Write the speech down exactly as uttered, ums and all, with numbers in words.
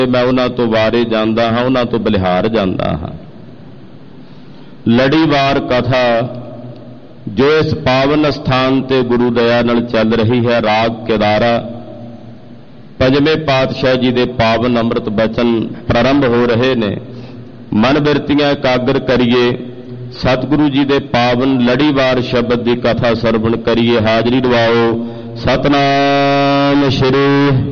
मैं उन्हां तो वारे जांदा हाँ, उन्हां तो बलिहार जांदा हाँ। लड़ीवार कथा जो इस पावन स्थान ते गुरु दया नाल चल रही है, राग केदारा। पंजवें पातशाह जी दे पावन अमृत बचन प्रारंभ हो रहे ने। मन बिरतियां एकाग्र करिए, सतगुरु जी दे पावन लड़ीवार शब्द की कथा सरवण करिए। हाजरी दवाओ। सतनाम श्री